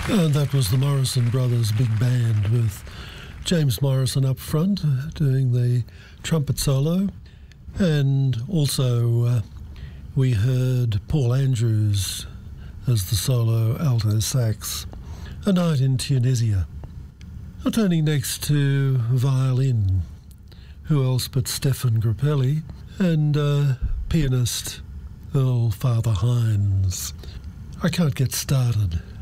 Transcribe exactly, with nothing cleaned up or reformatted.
And that was the Morrison Brothers Big Band with James Morrison up front uh, doing the trumpet solo. And also uh, we heard Paul Andrews as the solo alto sax, A Night in Tunisia. Now turning next to violin, who else but Stefan Grappelli and uh, pianist Earl Father Hines. I Can't Get Started.